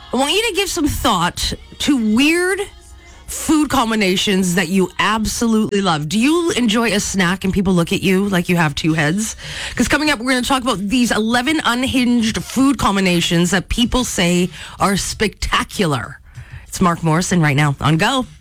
I want you to give some thought to weird food combinations that you absolutely love. Do you enjoy a snack and people look at you like you have two heads? Because coming up, we're going to talk about these 11 unhinged food combinations that people say are spectacular. It's Mark Morrison right now on Go.